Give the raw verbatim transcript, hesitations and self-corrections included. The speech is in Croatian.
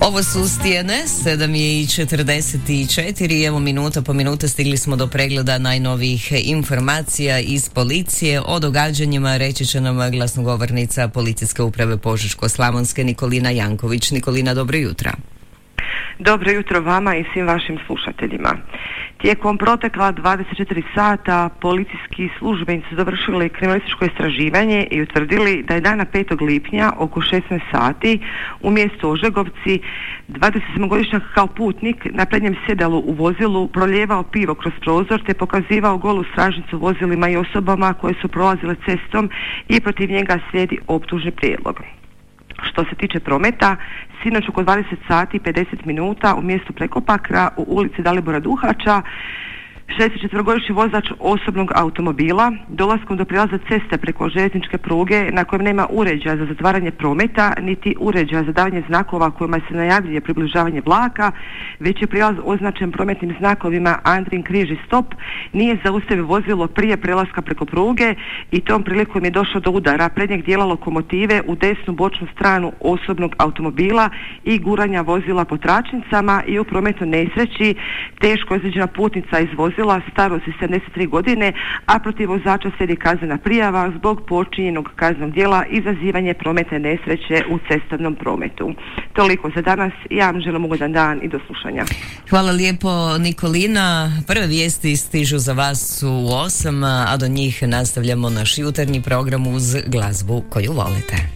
Ovo su Stijene, sedam je i četrdeset četiri, evo minuta po minuta stigli smo do pregleda najnovijih informacija iz policije. O događanjima reći će nam glasnogovornica Policijske uprave Požeško-slavonske Nikolina Janković. Nikolina, dobro jutro. Dobro jutro vama i svim vašim slušateljima. Tijekom protekla dvadeset četiri sata policijski službenici su dovršili kriminalističko istraživanje i utvrdili da je dana petog lipnja oko šesnaest sati u mjestu Ožegovci dvadesetsedmogodišnjak kao putnik na prednjem sjedalu u vozilu prolijevao pivo kroz prozor te pokazivao golu stražnicu vozilima i osobama koje su prolazile cestom i protiv njega slijedi optužni prijedlog. Što se tiče prometa, sinoć oko dvadeset sati i pedeset minuta u mjestu Prekopakra u ulici Dalibora Duhača šezdeset četverogodišnji vozač osobnog automobila dolaskom do prijelaza ceste preko željezničke pruge na kojem nema uređaja za zatvaranje prometa niti uređaja za davanje znakova kojima se najavljuje približavanje vlaka, već je prijelaz označen prometnim znakovima Andrin križ i stop, nije zaustavio vozilo prije prelaska preko pruge i tom prilikom je došlo do udara prednjeg dijela lokomotive u desnu bočnu stranu osobnog automobila i guranja vozila po tračnicama i u prometnoj nesreći teško ozlijeđena putnica iz vozila starosti sedamdeset tri godine, a protiv vozača slijedi kaznena prijava zbog počinjenog kaznenog djela izazivanje prometne nesreće u cestovnom prometu. Toliko za danas, ja vam želim ugodan dan i do slušanja. Hvala lijepo, Nikolina. Prve vijesti stižu za vas u osam, a do njih nastavljamo naš jutarnji program uz glazbu koju volite.